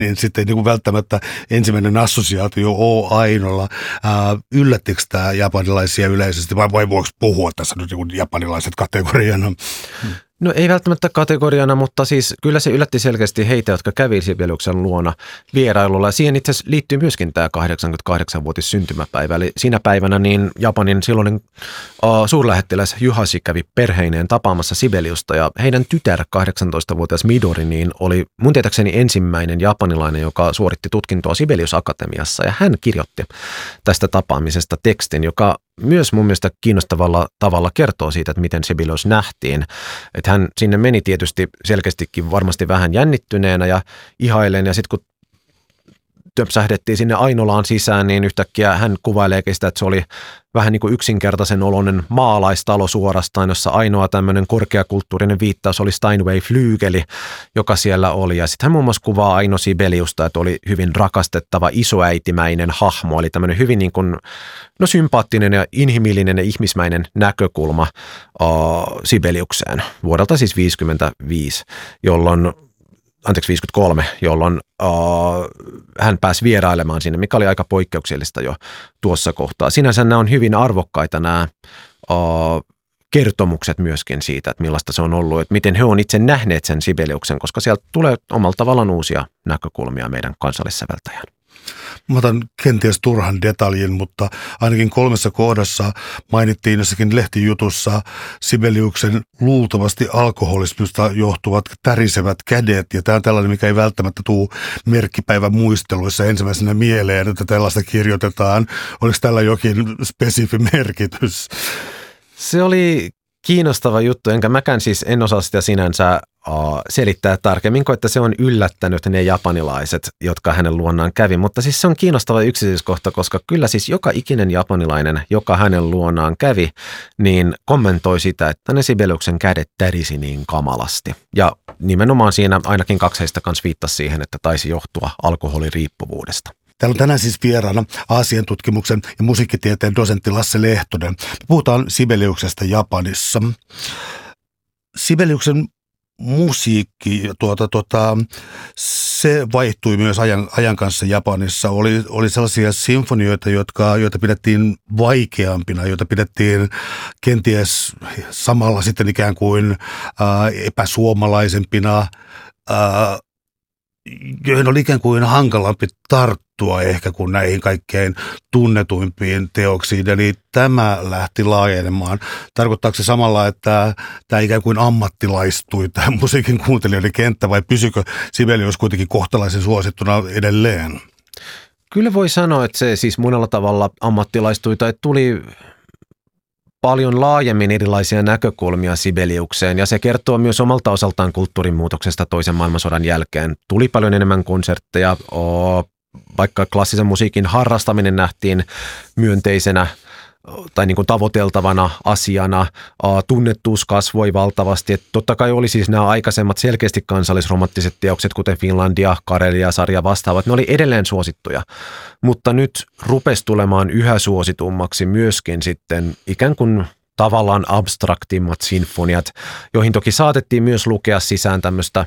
niin sitten niin kuin välttämättä ensimmäinen assosiaatio ole Ainolla. Yllättikö tämä japanilaisia yleisesti vai voiko puhua tässä nyt niin japanilaiset kategoriana? No ei välttämättä kategoriana, mutta siis kyllä se yllätti selkeästi heitä, jotka kävi Sibeliuksen luona vierailulla. Ja siihen itse asiassa liittyy myöskin tämä 88-vuotis syntymäpäivä. Eli siinä päivänä niin Japanin silloinen suurlähettiläs Juhashi kävi perheineen tapaamassa Sibeliusta. Ja heidän tytär, 18-vuotias Midori, niin oli mun tietääkseni ensimmäinen japanilainen, joka suoritti tutkintoa Sibelius-akatemiassa. Ja hän kirjoitti tästä tapaamisesta tekstin, joka myös mun mielestä kiinnostavalla tavalla kertoo siitä, että miten Sibelius nähtiin. Että hän sinne meni tietysti selkeästikin varmasti vähän jännittyneenä ja ihailen. Ja sitten kun töpsähdettiin sinne Ainolaan sisään, niin yhtäkkiä hän kuvaileekin sitä, että se oli vähän niin kuin yksinkertaisen oloinen maalaistalo suorastaan, jossa ainoa tämmöinen korkeakulttuurinen viittaus oli Steinway-flyygeli, joka siellä oli. Ja sitten hän muun muassa kuvaa Aino Sibeliusta, että oli hyvin rakastettava isoäitimäinen hahmo, eli tämmöinen hyvin niin kuin, sympaattinen ja inhimillinen ja ihmismäinen näkökulma Sibeliukseen vuodelta siis 53, jolloin hän pääsi vierailemaan sinne, mikä oli aika poikkeuksellista jo tuossa kohtaa. Sinänsä nämä on hyvin arvokkaita nämä kertomukset myöskin siitä, että millaista se on ollut, että miten he on itse nähneet sen Sibeliuksen, koska sieltä tulee omalla tavallaan uusia näkökulmia meidän kansallissäveltäjään. Mä otan kenties turhan detaljin, mutta ainakin 3 kohdassa mainittiin jossakin lehtijutussa Sibeliuksen luultavasti alkoholismista johtuvat tärisevät kädet. Ja tämä on tällainen, mikä ei välttämättä tule merkkipäivän muisteluissa ensimmäisenä mieleen, että tällaista kirjoitetaan. Oliko tällä jokin spesifi merkitys? Se oli kiinnostava juttu, enkä mäkään siis en osaa sitä sinänsä selittää tarkemmin, että se on yllättänyt ne japanilaiset, jotka hänen luonaan kävi. Mutta siis se on kiinnostava yksityiskohta, koska kyllä siis joka ikinen japanilainen, joka hänen luonaan kävi, niin kommentoi sitä, että ne Sibeliuksen kädet tärisi niin kamalasti. Ja nimenomaan siinä ainakin 2 heistä kanssa viittasi siihen, että taisi johtua alkoholiriippuvuudesta. Täällä on tänään siis vieraana Aasian tutkimuksen ja musiikkitieteen dosentti Lasse Lehtonen. Puhutaan Sibeliuksesta Japanissa. Sibeliuksen musiikki, se vaihtui myös ajan kanssa Japanissa. Oli sellaisia sinfonioita, joita pidettiin vaikeampina, joita pidettiin kenties samalla sitten ikään kuin epäsuomalaisempina, joihin oli ikään kuin hankalampi tarttua ehkä kuin näihin kaikkein tunnetuimpiin teoksiin. Eli tämä lähti laajenemaan. Tarkoittaako se samalla, että tämä ikään kuin ammattilaistui tämä musiikin kuuntelijoiden kenttä vai pysykö Sibelius kuitenkin kohtalaisen suosittuna edelleen? Kyllä voi sanoa, että se siis monella tavalla ammattilaistui tai tuli paljon laajemmin erilaisia näkökulmia Sibeliukseen ja se kertoo myös omalta osaltaan kulttuurin muutoksesta toisen maailmansodan jälkeen. Tuli paljon enemmän konsertteja, vaikka klassisen musiikin harrastaminen nähtiin myönteisenä tai niin kuin tavoiteltavana asiana. Tunnettuus kasvoi valtavasti. Että totta kai oli siis nämä aikaisemmat selkeästi kansallisromanttiset teokset, kuten Finlandia, Karelia-sarja vastaavat. Ne oli edelleen suosittuja, mutta nyt rupesi tulemaan yhä suositummaksi myöskin sitten ikään kuin tavallaan abstraktimmat sinfoniat, joihin toki saatettiin myös lukea sisään tämmöistä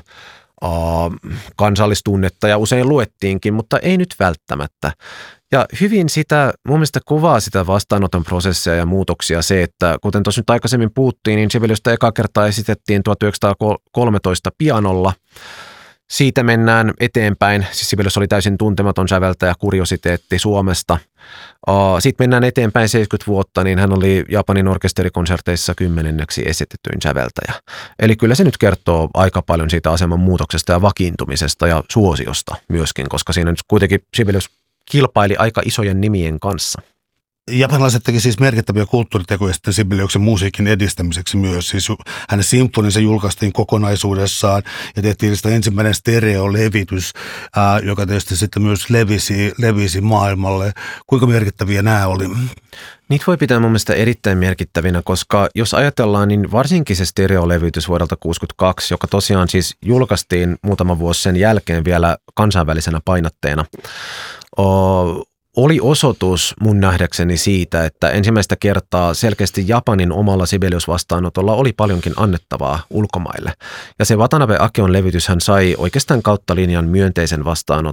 kansallistunnetta ja usein luettiinkin, mutta ei nyt välttämättä. Ja hyvin sitä, mun mielestä kuvaa sitä vastaanoton prosessia ja muutoksia se, että kuten tuossa nyt aikaisemmin puhuttiin, niin Sibeliusta eka kertaa esitettiin 1913 pianolla. Siitä mennään eteenpäin. Siis Sibelius oli täysin tuntematon säveltäjä, kuriositeetti Suomesta. Sitten mennään eteenpäin 70 vuotta, niin hän oli Japanin orkesterikonserteissa 10. esitetyin säveltäjä. Eli kyllä se nyt kertoo aika paljon siitä aseman muutoksesta ja vakiintumisesta ja suosiosta myöskin, koska siinä nyt kuitenkin Sibelius kilpaili aika isojen nimien kanssa. Japanilaiset teki siis merkittäviä kulttuuritekoja sitten Sibeliuksen musiikin edistämiseksi myös. Siis hänen sinfoninsa julkaistiin kokonaisuudessaan ja tehtiin sitä ensimmäinen stereolevitys, joka tietysti sitten myös levisi maailmalle. Kuinka merkittäviä nämä oli? Niitä voi pitää mun mielestä erittäin merkittävinä, koska jos ajatellaan, niin varsinkin se stereolevitys vuodelta 1962, joka tosiaan siis julkaistiin muutama vuosi sen jälkeen vielä kansainvälisenä painotteena, oli osoitus mun nähdäkseni siitä, että ensimmäistä kertaa selkeästi Japanin omalla Sibelius-vastaanotolla oli paljonkin annettavaa ulkomaille. Ja se Watanabe Akeon levityshän sai oikeastaan kautta linjan myönteisen vastaanoton